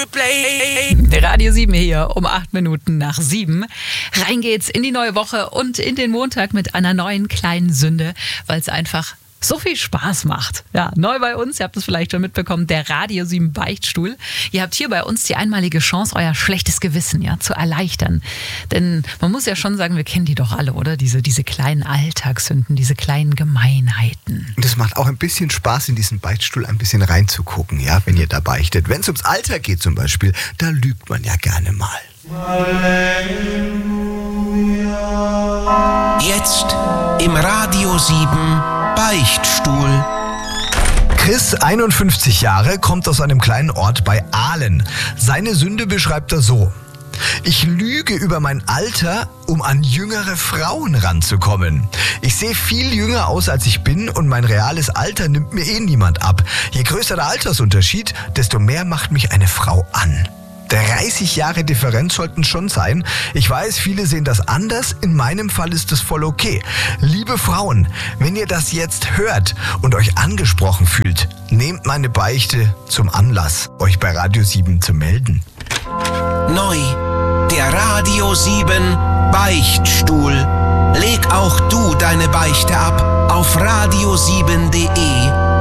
Radio 7 hier um 8 Minuten nach 7. Rein geht's in die neue Woche und in den Montag mit einer neuen kleinen Sünde, weil es einfach so viel Spaß macht. Ja, neu bei uns, ihr habt es vielleicht schon mitbekommen, der Radio 7 Beichtstuhl. Ihr habt hier bei uns die einmalige Chance, euer schlechtes Gewissen zu erleichtern. Denn man muss ja schon sagen, wir kennen die doch alle, oder? Diese kleinen Alltagssünden, diese kleinen Gemeinheiten. Und es macht auch ein bisschen Spaß, in diesen Beichtstuhl ein bisschen reinzugucken, ja, wenn ihr da beichtet. Wenn es ums Alter geht zum Beispiel, da lügt man ja gerne mal. Jetzt im Radio 7 Beichtstuhl. Chris, 51 Jahre, kommt aus einem kleinen Ort bei Aalen. Seine Sünde beschreibt er so: Ich lüge über mein Alter, um an jüngere Frauen ranzukommen. Ich sehe viel jünger aus, als ich bin, und mein reales Alter nimmt mir niemand ab. Je größer der Altersunterschied, desto mehr macht mich eine Frau an. 30 Jahre Differenz sollten schon sein. Ich weiß, viele sehen das anders. In meinem Fall ist es voll okay. Liebe Frauen, wenn ihr das jetzt hört und euch angesprochen fühlt, nehmt meine Beichte zum Anlass, euch bei Radio 7 zu melden. Neu, der Radio 7 Beichtstuhl. Leg auch du deine Beichte ab auf radio7.de